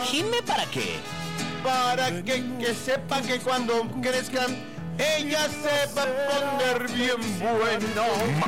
¿Jime para qué? Para que sepa que cuando crezcan ella se va a poner bien bueno.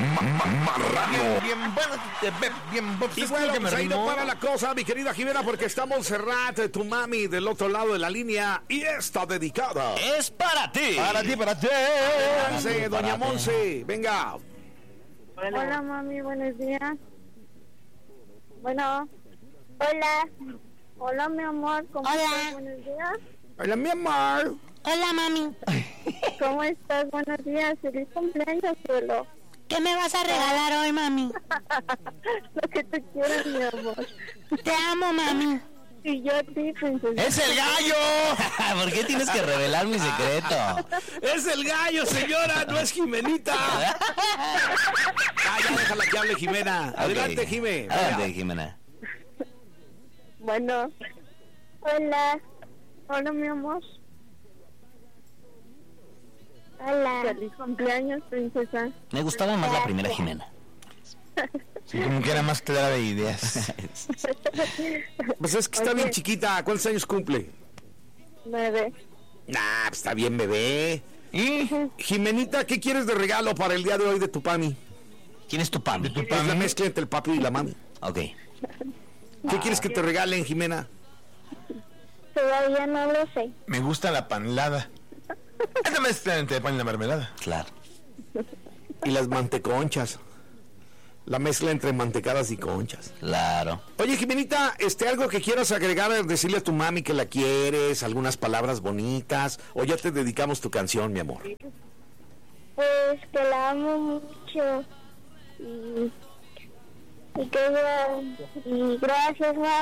Bien bueno. Y bueno, pues ahí no para la cosa, mi querida Jimena, porque está Montserrat, tu mami, del otro lado de la línea, y está dedicada. Es para ti. Para ti. Adelante, doña Monse, venga. Hola, mami, buenos días. Bueno. Hola. Hola, mi amor, ¿cómo estás? Buenos días. Hola, mi amor. Hola, mami. ¿Cómo estás? Buenos días. Feliz cumpleaños, cielo. ¿Qué me vas a regalar hoy, mami? Lo que tú quieras, mi amor. Te amo, mami. Y yo a ti, princesa. ¡Es el gallo! ¿Por qué tienes que revelar mi secreto? Es el gallo, señora, no es Jimenita. Ya déjala que hable Jimena. Adelante, Jime. Adelante, Jimena. Bueno. Hola. Hola, mi amor. Hola. Feliz cumpleaños, princesa. Me gustaba más la primera Jimena. Sí, como que era más clara de ideas. Pues es que está bien chiquita. ¿Cuántos años cumple? 9. Nah, pues está bien, bebé. ¿Y? Jimenita, ¿qué quieres de regalo para el día de hoy de tu mami? ¿Quién es tu papi? Es la mezcla entre el papi y la mami. Ok. ¿Qué quieres que te regalen, Jimena? Todavía no lo sé. Me gusta la panlada. Esta mezcla entre pan y la mermelada. Claro. Y las manteconchas. La mezcla entre mantecadas y conchas. Claro. Oye, Jimenita, algo que quieras agregar, decirle a tu mami que la quieres, algunas palabras bonitas, o ya te dedicamos tu canción, mi amor. Pues que la amo mucho. Y gracias, ma,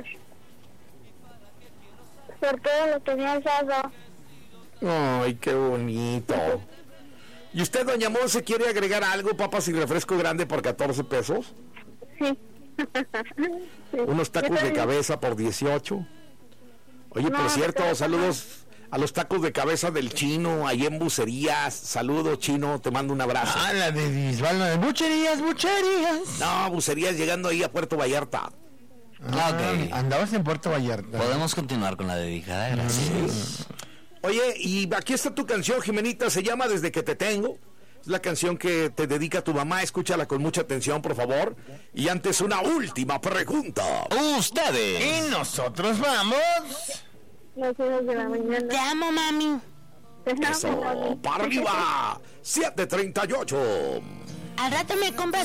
por todo lo que me has dado. Ay, qué bonito. ¿Y usted, doña Monse, quiere agregar algo, papas y refresco grande por 14 pesos? Sí. Unos tacos de cabeza por 18. Oye, No, por cierto, pero- saludos a los tacos de cabeza del Chino, ahí en Bucerías. Saludos, Chino, te mando un abrazo. Ah, la de Bisbaldo de bucherías. No, Bucerías llegando ahí a Puerto Vallarta. Ok. Andabas en Puerto Vallarta. Podemos continuar con la dedicada, gracias. Oye, y aquí está tu canción, Jimenita, se llama Desde que te tengo. Es la canción que te dedica tu mamá, escúchala con mucha atención, por favor. Y antes, una última pregunta. Ustedes. Y nosotros vamos. Las horas de la mañana. Te amo, mami. Te amo, Eso, mami. para arriba, 7:38. Al rato me compras